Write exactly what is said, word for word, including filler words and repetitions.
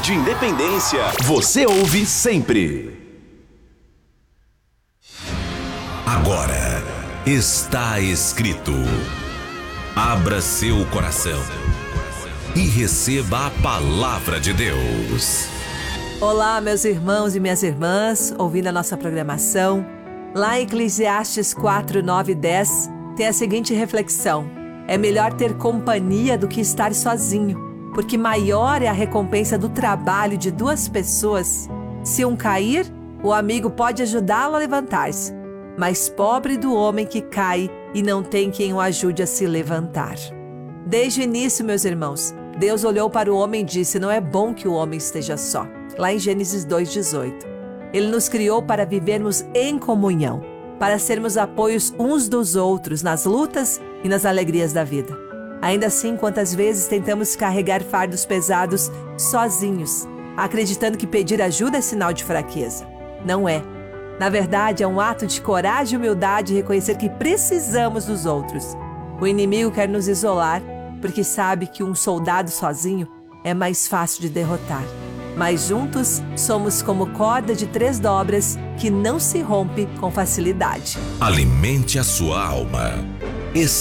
Rádio Independência. Você ouve sempre. Agora está escrito. Abra seu coração e receba a palavra de Deus. Olá, meus irmãos e minhas irmãs, ouvindo a nossa programação. Lá em Eclesiastes quatro, nove e dez, tem a seguinte reflexão: é melhor ter companhia do que estar sozinho, porque maior é a recompensa do trabalho de duas pessoas. Se um cair, o amigo pode ajudá-lo a levantar-se, mas pobre do homem que cai e não tem quem o ajude a se levantar. Desde o início, meus irmãos, Deus olhou para o homem e disse: não é bom que o homem esteja só. Lá em Gênesis dois, dezoito. Ele nos criou para vivermos em comunhão, para sermos apoios uns dos outros nas lutas e nas alegrias da vida. Ainda assim, quantas vezes tentamos carregar fardos pesados sozinhos, acreditando que pedir ajuda é sinal de fraqueza. Não é. Na verdade, é um ato de coragem e humildade reconhecer que precisamos dos outros. O inimigo quer nos isolar, porque sabe que um soldado sozinho é mais fácil de derrotar. Mas juntos somos como corda de três dobras que não se rompe com facilidade. Alimente a sua alma.